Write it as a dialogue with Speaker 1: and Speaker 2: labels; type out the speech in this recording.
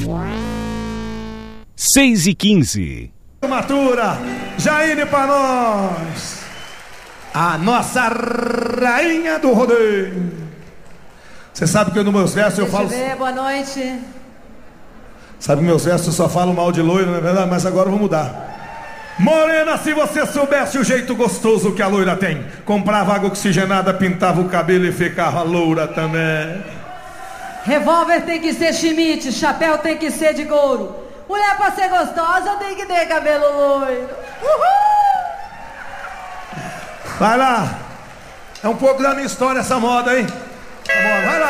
Speaker 1: 6h15.
Speaker 2: Matura, Jaine pra nós, a nossa rainha do rodeio. Você sabe que nos meus versos eu falo...
Speaker 3: Boa noite.
Speaker 2: Sabe que meus versos eu só falo mal de loiro, não é verdade? Mas agora eu vou mudar. Morena, se você soubesse o jeito gostoso que a loira tem, comprava água oxigenada, pintava o cabelo e ficava loura também.
Speaker 3: Revólver tem que ser Schmidt, chapéu tem que ser de couro. Mulher pra ser gostosa tem que ter cabelo loiro. Uhul!
Speaker 2: Vai lá. É um pouco da minha história essa moda, hein? Vai lá.